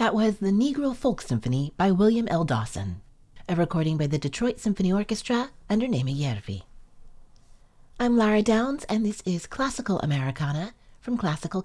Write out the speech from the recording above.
That was the Negro Folk Symphony by William L. Dawson, a recording by the Detroit Symphony Orchestra under Naomi Järvi. I'm Lara Downs, and this is Classical Americana from Classical